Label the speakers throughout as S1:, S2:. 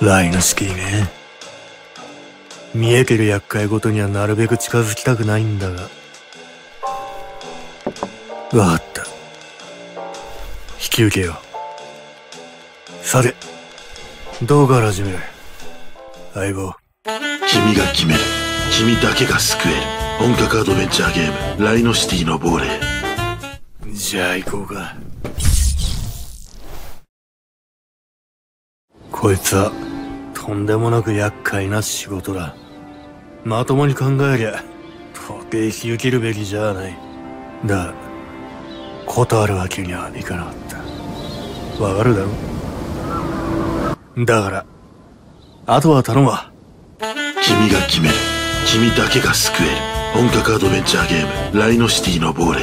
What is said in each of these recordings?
S1: ライノシティね。見えてる厄介ごとにはなるべく近づきたくないんだが。わかった。引き受けよう。さて、どうから始める？相棒。
S2: 君が決める。君だけが救える。本格アドベンチャーゲーム、ライノシティの亡霊。
S1: じゃあ行こうか。こいつはとんでもなく厄介な仕事だ。まともに考えりゃ到底引き受けるべきじゃない。だが断るわけにはいかなかった。わかるだろ。だからあとは頼むわ。
S2: 君が決める。君だけが救える。本格アドベンチャーゲーム、ライノシティの亡霊。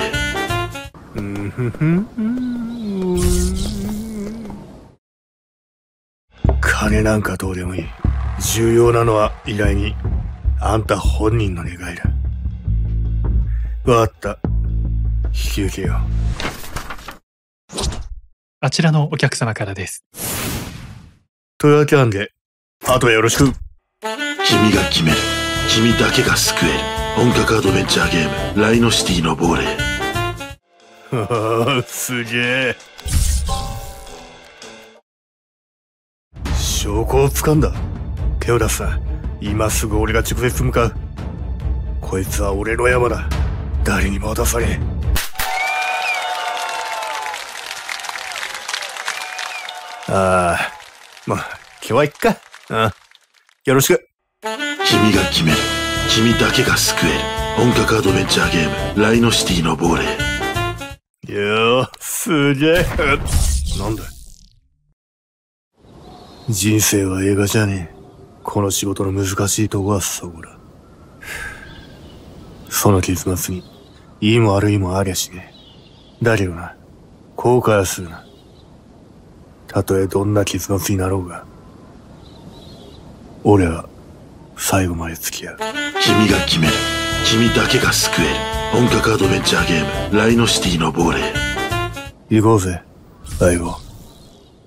S1: 金なんかどうでもいい。重要なのは依頼人、あんた本人の願いだ。わかった。引き受けよう。
S3: あちらのお客様からです。
S1: というわけなんで、あとはよろしく。
S2: 君が決める。君だけが救える。本格アドベンチャーゲーム、ライノシティの亡霊。
S1: すげえ。証拠をつかんだ。手を出すな。今すぐ俺が直接向かう。こいつは俺の山だ。誰にも渡さねえ。まあ今日は行っか。よろしく。
S2: 君が決める。君だけが救える。本格アドベンチャーゲーム、ライノシティの亡霊。
S1: よー、すげえ。なんだ。人生は映画じゃねえ。この仕事の難しいとこはそこだ。その結末にいいも悪いもありゃしねえ。だけどな、後悔はするな。たとえどんな結末になろうが、俺は最後まで付き合う。
S2: 君が決める。君だけが救える。本格アドベンチャーゲーム、ライノシティの亡霊。
S1: 行こうぜ、相棒。